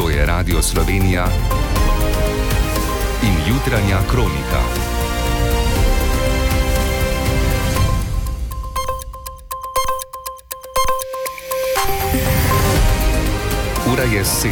To je Radio Slovenija in jutranja kronika. Ura je 7.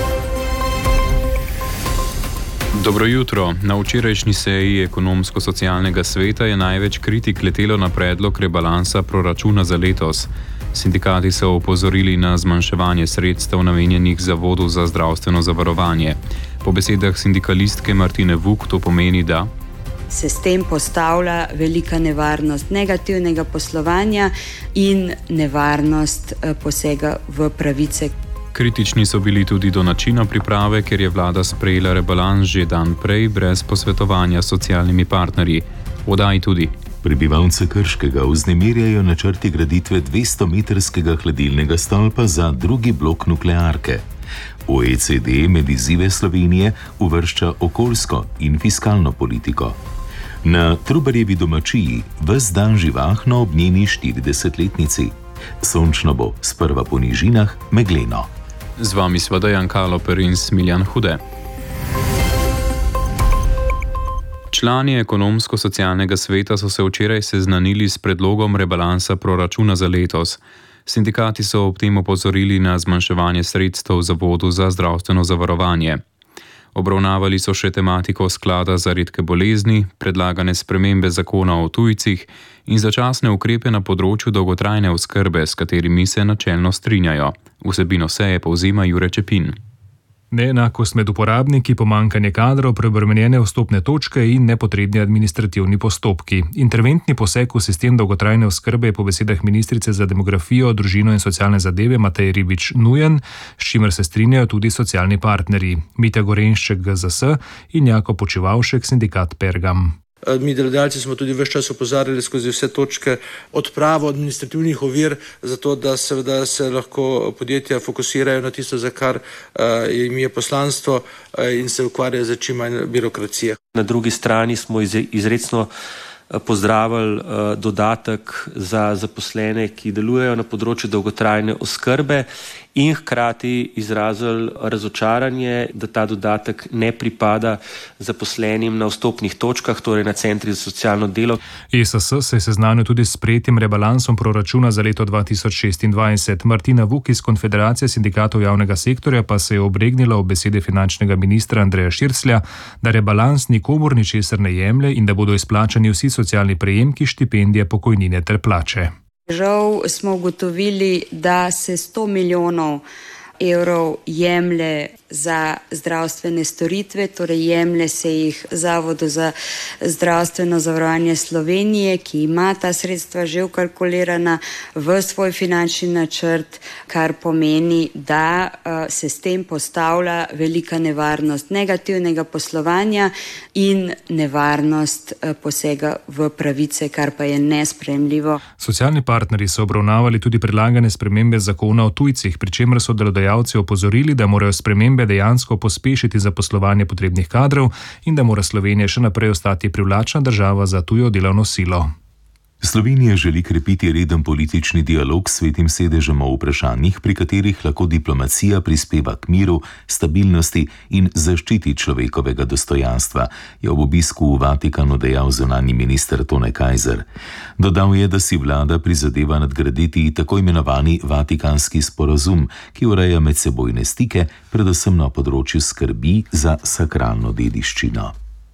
Dobro jutro. Na včerajšnji seji Ekonomsko-socialnega sveta je največ kritik letelo na predlog rebalansa proračuna za letos. Sindikati so opozorili na zmanjševanje sredstev namenjenih Zavodu za zdravstveno zavarovanje. Po besedah sindikalistke Martine Vuk to pomeni, da se s tem postavlja velika nevarnost negativnega poslovanja in nevarnost posega v pravice. Kritični so bili tudi do načina priprave, ker je vlada sprejela rebalans že dan prej brez posvetovanja s socialnimi partnerji. Odaj tudi. Prebivalce Krškega vznemirjajo načrti graditve 200-metrskega hladilnega stolpa za drugi blok nuklearke. OECD med izzive Slovenije uvršča okoljsko in fiskalno politiko. Na Trubarjevi domačiji ves dan živahno ob njeni 40-letnici. Sončno bo, sprva po nižinah, megleno. Z vami sva Dejan Kaloper in Smiljan Hude. Člani Ekonomsko-socialnega sveta so se včeraj seznanili s predlogom rebalansa proračuna za letos. Sindikati so ob tem opozorili na zmanjševanje sredstev Zavodu za zdravstveno zavarovanje. Obravnavali so še tematiko sklada za redke bolezni, predlagane spremembe zakona o tujcih in začasne ukrepe na področju dolgotrajne oskrbe, s katerimi se načelno strinjajo. Vsebino seje povzema Jure Čepin. Neenakost med uporabniki, pomanjkanje kadrov, preobremenjene vstopne točke in nepotrebni administrativni postopki. Interventni poseg v sistem dolgotrajne oskrbe je po besedah ministrice za demografijo, družino in socialne zadeve Mateje Ribič nujen, s čimer se strinjajo tudi socialni partnerji Mitja Gorenšček GZS in Jako Počivavšek sindikat Pergam. Mi delodajalci smo tudi ves čas opozarjali skozi vse točke odpravo administrativnih ovir, zato da seveda se lahko podjetja fokusirajo na tisto, za kar jim je poslanstvo in se ukvarjajo za čim manj birokracije. Na drugi strani smo izrecno pozdravili dodatek za zaposlene, ki delujejo na področju dolgotrajne oskrbe in hkrati izrazili razočaranje, da ta dodatek ne pripada zaposlenim na vstopnih točkah, torej na centrih za socialno delo. ESS se je seznanil tudi s sprejetim rebalansom proračuna za leto 2026. Martina Vuk iz Konfederacije sindikatov javnega sektorja pa se je obregnila ob besede finančnega ministra Andreja Širclja, da rebalans nikomur ničesar ne jemlje in da bodo izplačani vsi socialni prejemki, štipendije, pokojnine ter plače. Žal smo ugotovili, da se 100 milijonov evrov jemlje za zdravstvene storitve, torej jemlje se jih Zavodu za zdravstveno zavarovanje Slovenije, ki ima ta sredstva že vkalkulirana v svoj finančni načrt, kar pomeni, da se s tem postavlja velika nevarnost negativnega poslovanja in nevarnost posega v pravice, kar pa je nesprejemljivo. Socialni partnerji so obravnavali tudi predlagane spremembe zakona o tujcih, pri čemer so delodajalci opozorili, da morajo spremembe dejansko pospešiti zaposlovanje potrebnih kadrov in da mora Slovenija še naprej ostati privlačna država za tujo delovno silo. Slovenija želi krepiti reden politični dialog s svetim sedežem o vprašanjih, pri katerih lahko diplomacija prispeva k miru, stabilnosti in zaščiti človekovega dostojanstva, je ob obisku v Vatikanu dejal zunanji minister Tone Kajzer. Dodal je, da si vlada prizadeva nadgraditi tako imenovani Vatikanski sporazum, ki ureja medsebojne stike, predvsem na področju skrbi za sakralno dediščino.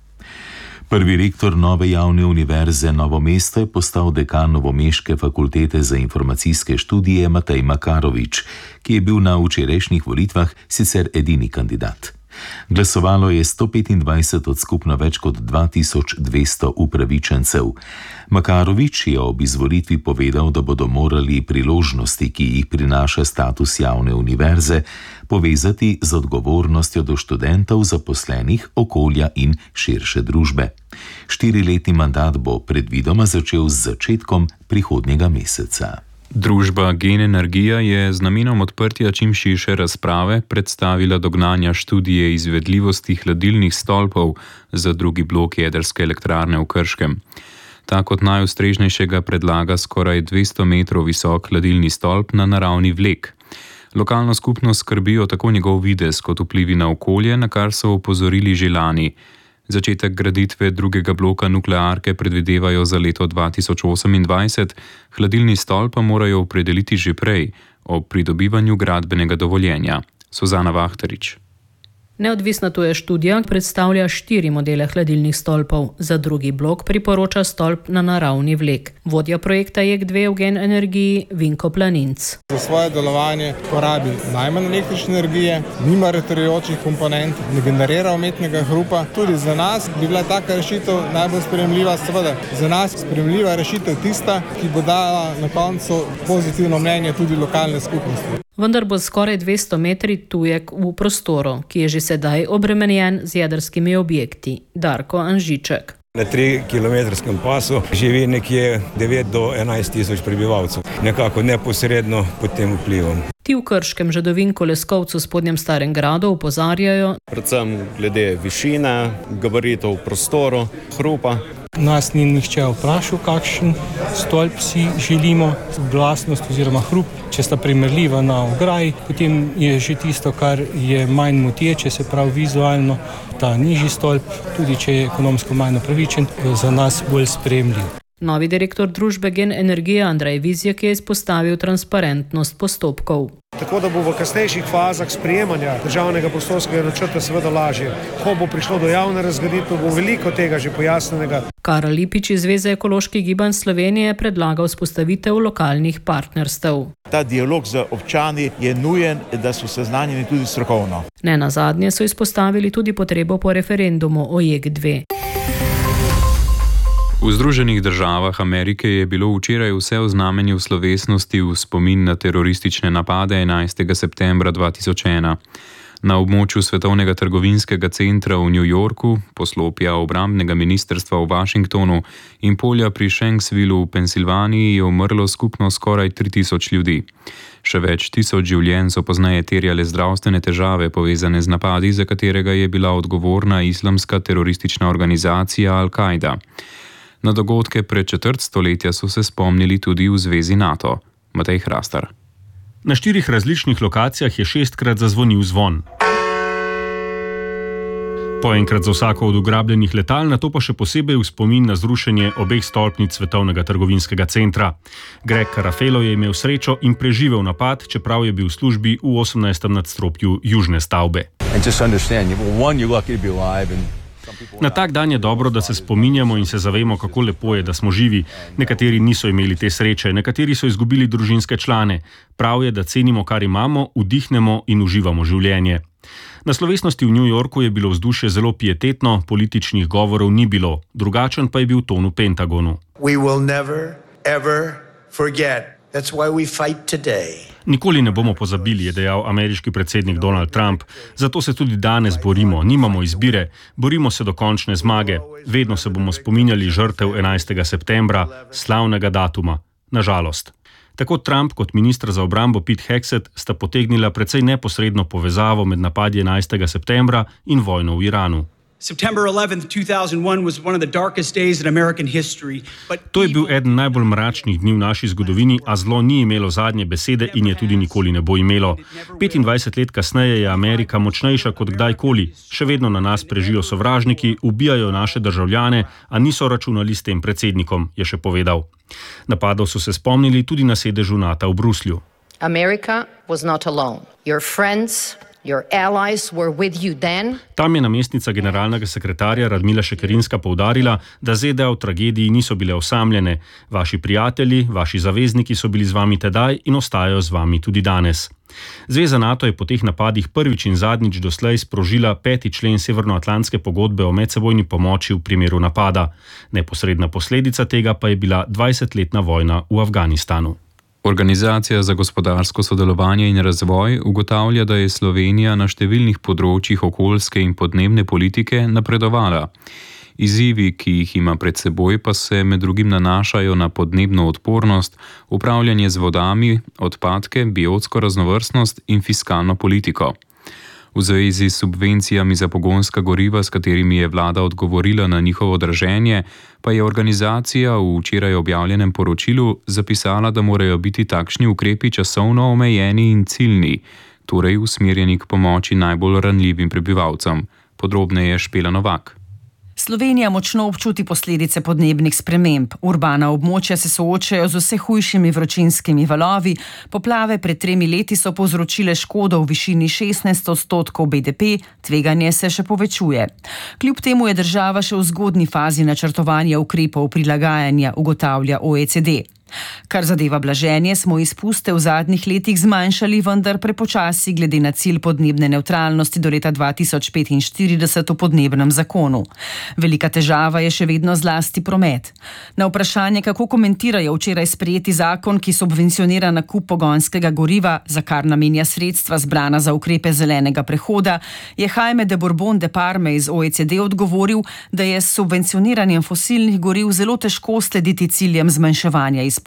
Prvi rektor nove javne univerze Novo mesto je postal dekan novomeške fakultete za informacijske študije Matej Makarovič, ki je bil na včerajšnjih volitvah sicer edini kandidat. Glasovalo je 125 od skupno več kot 2200 upravičencev. Makarovič je ob izvolitvi povedal, da bodo morali priložnosti, ki jih prinaša status javne univerze, povezati z odgovornostjo do študentov, zaposlenih, okolja in širše družbe. 4-letni mandat bo predvidoma začel z začetkom prihodnjega meseca. Družba Gen Energija je z namenom odprtja čim širše razprave predstavila dognanja študije izvedljivosti hladilnih stolpov za drugi blok jedrske elektrarne v Krškem. Ta kot najustrežnejšega predlaga skoraj 200 metrov visok hladilni stolp na naravni vlek. Lokalno skupnost skrbijo tako njegov videz kot vplivi na okolje, na kar so opozorili že lani. Začetek graditve drugega bloka nuklearke predvidevajo za leto 2028, hladilni stolp pa morajo opredeliti že prej, ob pridobivanju gradbenega dovoljenja. Suzana Vahterič. Neodvisna tuja študija predstavlja 4 modele hladilnih stolpov. Za drugi blok priporoča stolp na naravni vlek. Vodja projekta JEK2 v Gen energiji Vinko Planinc. Za svoje delovanje porabi najmanj električne energije, nima rotajočih komponent, ne generira umetnega hrupa. Tudi za nas bi bila taka rešitev najbolj sprejemljiva, seveda za nas sprejemljiva rešitev tista, ki bo dala na koncu pozitivno mnenje tudi lokalne skupnosti. Vendar bo skoraj 200 metri tujek v prostoru, ki je že sedaj obremenjen z jedrskimi objekti. Darko Anžiček. Na 3-kilometrskem pasu živi nekje 9 do 11 tisoč prebivalcev, nekako neposredno pod tem vplivom. Ti v Krškem Žadovinku Leskovcu v Spodnjem Starem Gradu opozarjajo, predvsem glede višine, gabaritov v prostoru, hrupa. Nas ni nihče vprašal, kakšen stolp si želimo, glasnost oziroma hrup. Če sta primerljiva na ograji, potem je že tisto, kar je manj moteče, se pravi vizualno, ta nižji stolp, tudi če je ekonomsko manj upravičen, za nas bolj sprejemljiv. Novi direktor družbe Gen energije Andrej Vizjak je izpostavil transparentnost postopkov. Tako da bo v kasnejših fazah sprejemanja državnega prostorskega načrta seveda lažje. Ko bo prišlo do javne razgraditve, bo veliko tega že pojasnjenega. Karol Lipič iz Zveze ekoloških gibanj Slovenije predlaga vzpostavitev lokalnih partnerstev. Ta dialog z občani je nujen, da so seznanjeni tudi strokovno. Nenazadnje so izpostavili tudi potrebo po referendumu o JEK2. V Združenih državah Amerike je bilo včeraj vse v znamenju slovesnosti v spomin na teroristične napade 11. septembra 2001. Na območju Svetovnega trgovinskega centra v New Yorku, poslopja obrambnega ministrstva v Washingtonu in polja pri Shanksvillu v Pensilvaniji je umrlo skupno skoraj 3000 ljudi. Še več tisoč življenj so pozneje terjale zdravstvene težave povezane z napadi, za katerega je bila odgovorna islamska teroristična organizacija Al-Kaida. Na dogodke pred četrt stoletja so se spomnili tudi v Zvezi NATO. Matej Hrastar. Na 4 različnih lokacijah je 6-krat zazvonil zvon. Po enkrat za vsako od ugrabljenih letal, nato pa še posebej v spomin na zrušenje obeh stolpnic Svetovnega trgovinskega centra. Greg Carafelo je imel srečo in preživel napad, čeprav je bil v službi v 18. nadstropju južne stavbe. Na tak dan je dobro, da se spominjamo in se zavemo, kako lepo je, da smo živi. Nekateri niso imeli te sreče, nekateri so izgubili družinske člane. Prav je, da cenimo, kar imamo, vdihnemo in uživamo življenje. Na slovesnosti v New Yorku je bilo vzdušje zelo pietetno, političnih govorov ni bilo. Drugačen pa je bil ton v Pentagonu. Nikoli ne bomo pozabili, je dejal ameriški predsednik Donald Trump. Zato se tudi danes borimo, nimamo izbire, borimo se do končne zmage. Vedno se bomo spominjali žrtev 11. septembra, slavnega datuma. Nažalost. Tako Trump kot minister za obrambo Pete Hegseth sta potegnila precej neposredno povezavo med napadi 11. septembra in vojno v Iranu. To je bil eden najbolj mračnih dni v naši zgodovini, a zlo ni imelo zadnje besede in je tudi nikoli ne bo imelo. 25 let kasneje je Amerika močnejša kot kdajkoli. Še vedno na nas prežijo sovražniki, ubijajo naše državljane, a niso računali s tem predsednikom, je še povedal. Napadov so se spomnili tudi na sedežu NATO v Bruslju. America was not alone. Your friends, your allies were with you then. Tam je namestnica generalnega sekretarja Radmila Šekerinska poudarila, da ZDA v tragediji niso bile osamljene. Vaši prijatelji, vaši zavezniki so bili z vami tedaj in ostajajo z vami tudi danes. Zveza NATO je po teh napadih prvič in zadnjič doslej sprožila 5. člen Severnoatlantske pogodbe o medsebojni pomoči v primeru napada. Neposredna posledica tega pa je bila 20-letna vojna v Afganistanu. Organizacija za gospodarsko sodelovanje in razvoj ugotavlja, da je Slovenija na številnih področjih okoljske in podnebne politike napredovala. Izzivi, ki jih ima pred seboj, pa se med drugim nanašajo na podnebno odpornost, upravljanje z vodami, odpadke, biotsko raznovrstnost in fiskalno politiko. V zvezi s subvencijami za pogonska goriva, s katerimi je vlada odgovorila na njihovo draženje, pa je organizacija v včeraj objavljenem poročilu zapisala, da morajo biti takšni ukrepi časovno omejeni in ciljni, torej usmerjeni k pomoči najbolj ranljivim prebivalcem. Podrobneje Špela Novak. Slovenija močno občuti posledice podnebnih sprememb. Urbana območja se soočajo z vse hujšimi vročinskimi valovi. Poplave pred 3 leti so povzročile škodo v višini 16% BDP, tveganje se še povečuje. Kljub temu je država še v zgodnji fazi načrtovanja ukrepov prilagajanja, ugotavlja OECD. Kar zadeva blaženje, smo izpuste v zadnjih letih zmanjšali, vendar prepočasi glede na cilj podnebne nevtralnosti do leta 2045 v podnebnem zakonu. Velika težava je še vedno zlasti promet. Na vprašanje, kako komentirajo včeraj sprejeti zakon, ki subvencionira nakup pogonskega goriva, za kar namenja sredstva zbrana za ukrepe zelenega prehoda, je Jaime de Bourbon de Parme iz OECD odgovoril, da je s subvencioniranjem fosilnih goriv zelo težko slediti ciljem zmanjševanja izpustov.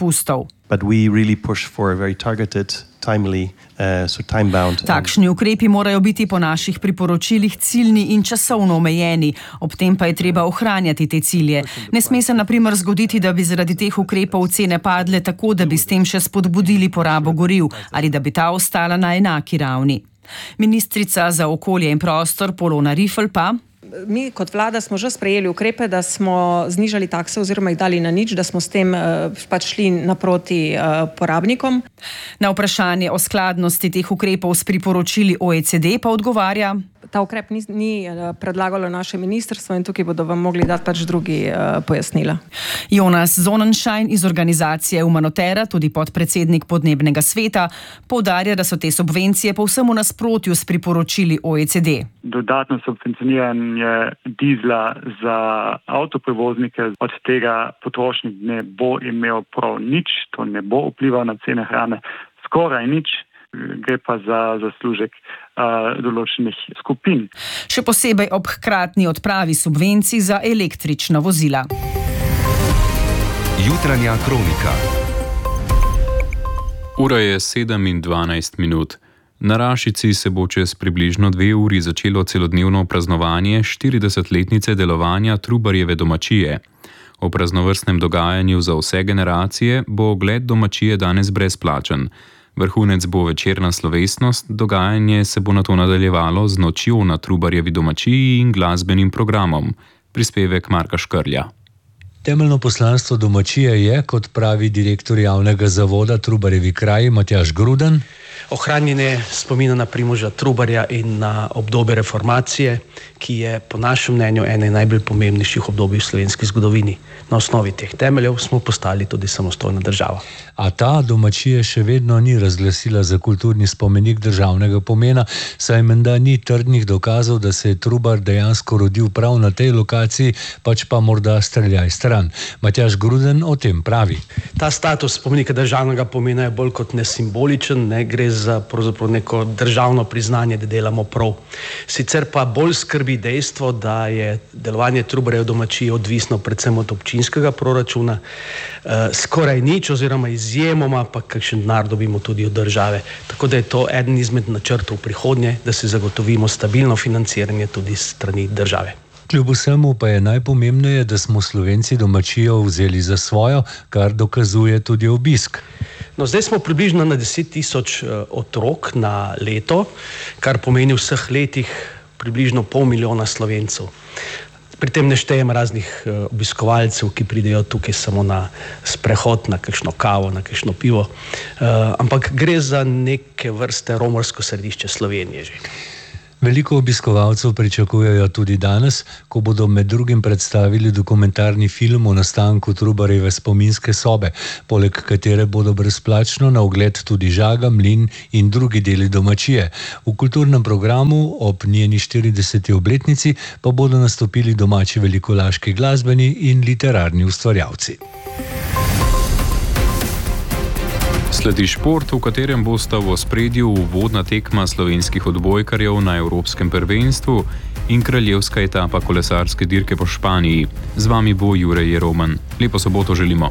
Takšni ukrepi morajo biti po naših priporočilih ciljni in časovno omejeni, ob tem pa je treba ohranjati te cilje. Ne sme se na primer zgoditi, da bi zaradi teh ukrepov cene padle tako, da bi s tem še spodbudili porabo goriv ali da bi ta ostala na enaki ravni. Ministrica za okolje in prostor Polona Rifl pa: Mi kot vlada smo že sprejeli ukrepe, da smo znižali takse oziroma jih dali na nič, da smo s tem šli naproti porabnikom. Na vprašanje o skladnosti teh ukrepov s priporočili OECD pa odgovarja: Ta ukrep ni predlagalo naše ministrstvo in tukaj bodo vam mogli dati drugi pojasnila. Jonas Sonnenschein iz organizacije Umanotera, tudi podpredsednik podnebnega sveta, poudarja, da so te subvencije povsem v nasprotju s priporočili OECD. Dodatno subvencioniranje dizla za avtoprevoznike, od tega potrošnik ne bo imel prav nič, to ne bo vplivalo na cene hrane, skoraj nič. Gre pa za zaslužek določenih skupin. Še posebej ob hkratni odpravi subvencij za električna vozila. Jutranja kronika. Ura je 7:12. Na Rašici se bo čez približno 2 uri začelo celodnevno praznovanje 40-letnice delovanja Trubarjeve domačije. O praznovrstnem dogajanju za vse generacije bo ogled domačije danes brezplačen. Vrhunec bo večerna slovesnost, dogajanje se bo nato nadaljevalo z nočjo na Trubarjevi domačiji in glasbenim programom. Prispevek Marka Škrlja. Temeljno poslanstvo domačije je, kot pravi direktor javnega zavoda Trubarjevi kraji Matjaž Gruden, ohranjanje spomina na Primoža Trubarja in na obdobje reformacije, ki je po našem mnenju ene najbolj pomembnejših obdobij v slovenski zgodovini. Na osnovi teh temeljev smo postali tudi samostojna država. A ta domačija še vedno ni razglasila za kulturni spomenik državnega pomena, saj menda ni trdnih dokazov, da se je Trubar dejansko rodil prav na tej lokaciji, pač pa morda streljaj stran. Matjaž Gruden o tem pravi: Ta status spomenika državnega pomena je bolj kot ne simboličen, ne gre za pravzaprav neko državno priznanje, da delamo prav. Sicer pa bolj skrbi dejstvo, da je delovanje Trubarjeve domačije odvisno predvsem od občinskega proračuna. Skoraj nič oziroma izjemoma pa kakšen denar dobimo tudi od države. Tako da je to eden izmed načrtov prihodnje, da se zagotovimo stabilno financiranje tudi s strani države. Kljub vsemu pa je najpomembneje, da smo Slovenci domačijo vzeli za svojo, kar dokazuje tudi obisk. No, zdaj smo približno na 10.000 otrok na leto, kar pomeni v vseh letih približno 500.000 Slovencev. Pri tem ne štejem raznih obiskovalcev, ki pridejo tukaj samo na sprehod, na kakšno kavo, na kakšno pivo, ampak gre za neke vrste romarsko središče Slovenije že. Veliko obiskovalcev pričakujejo tudi danes, ko bodo med drugim predstavili dokumentarni film o nastanku Trubarjeve spominske sobe, poleg katere bodo brezplačno na ogled tudi žaga, mlin in drugi deli domačije. V kulturnem programu ob njeni 40. obletnici pa bodo nastopili domači velikolaški glasbeni in literarni ustvarjalci. Sledi šport, v katerem bosta v ospredju uvodna tekma slovenskih odbojkarjev na Evropskem prvenstvu in kraljevska etapa kolesarske dirke po Španiji. Z vami bo Jure Jeroman. Lepo soboto želimo.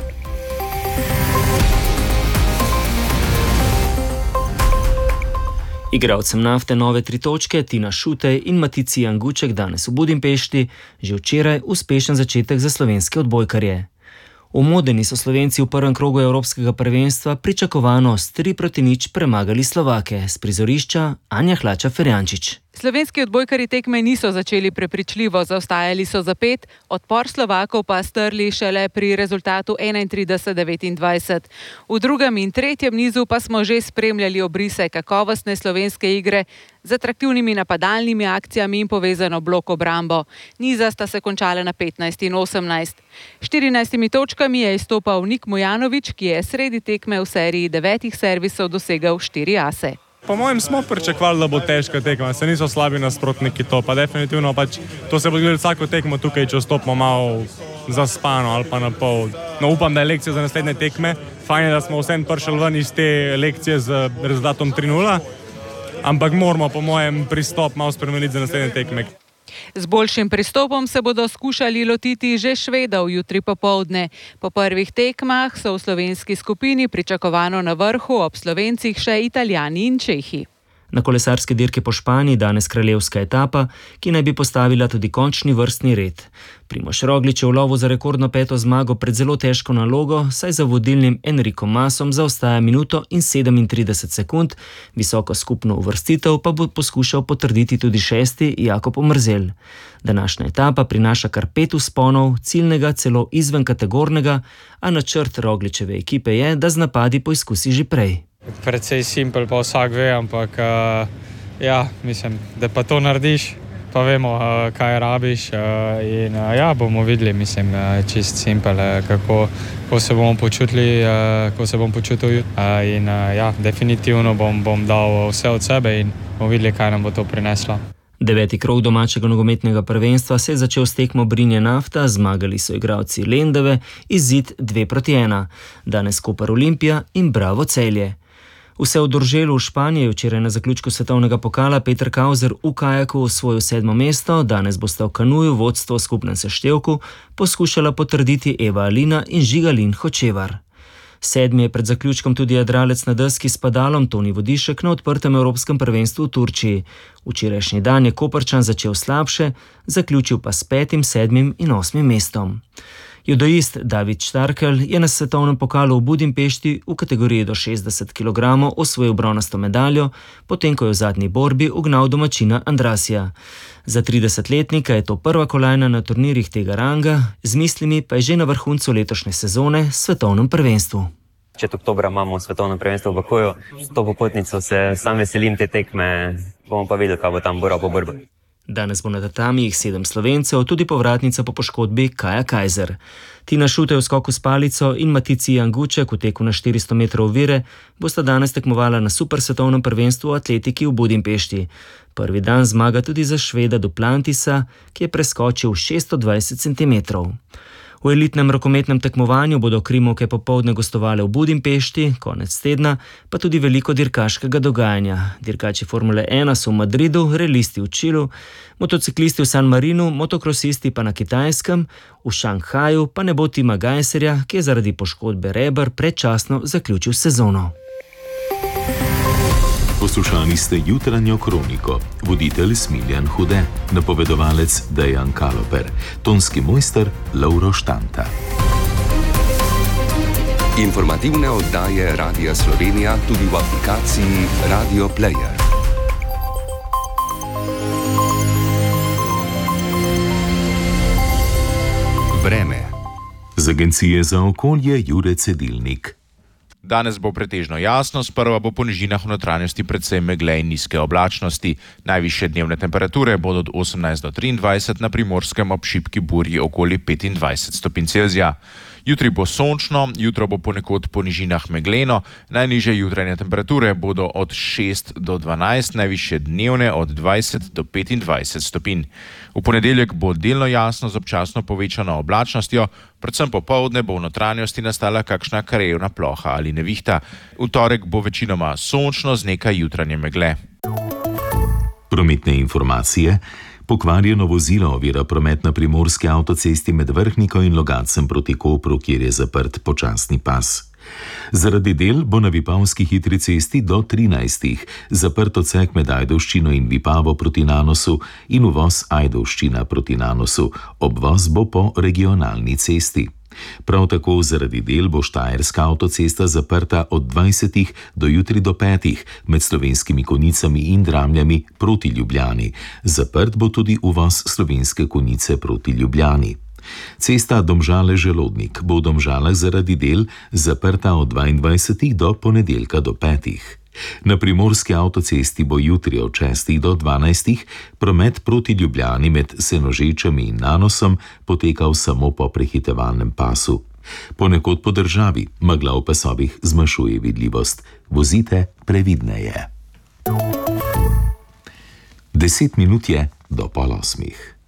Igralcem Nafte nove 3 točke, Tina Šutej in Matici Janguček danes v Budimpešti, že včeraj uspešen začetek za slovenske odbojkarje. V Modeni so Slovenci v prvem krogu Evropskega prvenstva pričakovano s 3-0 premagali Slovake, s prizorišča Anja Hlača-Ferjančič. Slovenski odbojkarji tekme niso začeli prepričljivo, zaostajali so za 5, odpor Slovakov pa strli šele pri rezultatu 31-29. V drugem in tretjem nizu pa smo že spremljali obrise kakovostne slovenske igre z atraktivnimi napadalnimi akcijami in povezano blok obrambo. Niza sta se končala na 15 in 18. 14 točkami je izstopal Nik Mujanović, ki je sredi tekme v seriji 9 servisov dosegel 4 ase. Po mojem smo pričakovali, da bo težka tekma, se niso slabi nasprotniki to, pa definitivno to se bo gledalo vsako tekmo tukaj, če vstopimo malo zaspano ali pa na pol. No, upam, da je lekcija za naslednje tekme. Fajn je, da smo vsem prišli ven iz te lekcije z rezultatom 3-0, ampak moramo po mojem pristop malo spremeniti za naslednje tekme. Z boljšim pristopom se bodo skušali lotiti že Švedov jutri popoldne. Po prvih tekmah so v slovenski skupini pričakovano na vrhu ob Slovencih še Italijani in Čehi. Na kolesarski dirki po Španiji danes kraljevska etapa, ki naj bi postavila tudi končni vrstni red. Primož Roglič je v lovu za rekordno 5. zmago pred zelo težko nalogo, saj za vodilnim Enricom Masom zaostaja minuto in 37 sekund, visoko skupno uvrstitev pa bo poskušal potrditi tudi 6. Jakob Omerzel. Današnja etapa prinaša kar 5 vzponov, ciljnega celo izven kategornega, a načrt Rogličeve ekipe je, da z napadi poizkusi že prej. Precej simpel, pa vsak ve, ampak mislim, da pa to narediš, pa vemo, kaj rabiš in bomo videli, mislim, čist simpel, kako se bomo počutili, ko se bom počutil in definitivno bom dal vse od sebe in bomo videli, kaj nam bo to prineslo. 9. krog domačega nogometnega prvenstva se je začel s tekmo Brinje Nafta, zmagali so igralci Lendave, izid 2-1, danes Koper Olimpija in Bravo Celje. Vse v Dorželu v Španiji je včeraj na zaključku svetovnega pokala Peter Kauzer v kajaku osvojil 7. mesto, danes bosta v kanuju vodstvo v skupnem seštevku poskušala potrditi Eva Alina in Žigalin Hočevar. 7. je pred zaključkom tudi jadralec na deski s padalom Toni Vodišek na odprtem evropskem prvenstvu v Turčiji. Včerajšnji dan je Koprčan začel slabše, zaključil pa s 5., 7. in 8. mestom. Judoist David Štarkel je na svetovnem pokalu v Budimpešti v kategoriji do 60 kg osvojil bronasto medaljo, potem ko je v zadnji borbi ugnal domačina Andrasija. Za 30-letnika je to prva kolajna na turnirjih tega ranga, z mislimi pa je že na vrhuncu letošnje sezone v svetovnem prvenstvu. 4. oktobra imamo svetovno prvenstvo v Bakuju, to popotnico se sam veselim te tekme, bomo pa videli, kaj bo tam bora po borbi. Danes bo na tatamijih 7 Slovencev, tudi povratnica po poškodbi Kaja Kajzer. Tina Šutej v skoku s palico in Matici Janguček v teku na 400 metrov ovire bosta danes tekmovala na super svetovnem prvenstvu v atletiki v Budimpešti. Prvi dan zmaga tudi za Šveda Duplantisa, ki je preskočil 620 cm. V elitnem rokometnem tekmovanju bodo krimovke popoldne gostovale v Budimpešti, konec tedna pa tudi veliko dirkaškega dogajanja. Dirkači Formule 1 so v Madridu, relisti v Čilu, motociklisti v San Marinu, motokrosisti pa na Kitajskem, v Šanghaju pa ne bo Tima Gajserja, ki je zaradi poškodbe reber predčasno zaključil sezono. Poslušali ste jutranjo kroniko, voditelj Smiljan Hude, napovedovalec Dejan Kaloper, tonski mojster Lovro Štanta. Informativne oddaje Radia Slovenija tudi v aplikaciji Radio Player. Vreme. Z Agencije za okolje Jure Cedilnik. Danes bo pretežno jasno, sprva bo po nižinah v notranjosti predvsem megle in nizke oblačnosti. Najvišje dnevne temperature bodo od 18 do 23, na Primorskem ob šibki burji okoli 25 stopinj Celzija. Jutri bo sončno, jutro bo ponekod po nižinah megleno, najnižje jutranje temperature bodo od 6 do 12, najvišje dnevne od 20 do 25 stopinj. V ponedeljek bo delno jasno z občasno povečano oblačnostjo, predvsem popoldne bo v notranjosti nastala kakšna krajevna ploha ali nevihta. V torek bo večinoma sončno z nekaj jutranje megle. Prometne informacije. Pokvarjeno vozilo ovira promet na primorski avtocesti med Vrhniko in Logatcem proti Kopru, kjer je zaprt počasni pas. Zaradi del bo na Vipavski hitri cesti do 13. zaprt odsek med Ajdovščino in Vipavo proti Nanosu in uvoz Ajdovščina proti Nanosu, obvoz bo po regionalni cesti. Prav tako zaradi del bo Štajerska avtocesta zaprta od 20. do jutri do 5. med Slovenskimi Konjicami in Dramljami proti Ljubljani. Zaprt bo tudi uvoz Slovenske Konjice proti Ljubljani. Cesta Domžale-Želodnik bo v Domžalah zaradi del zaprta od 22. do ponedeljka do 5. Na Primorski avtocesti bo jutri od 6. do 12. promet proti Ljubljani med Senožečami in Nanosom potekal samo po prehitevalnem pasu. Ponekod po državi megla v pasovih zmanjšuje vidljivost. Vozite previdneje. 10 minut je do 7:30.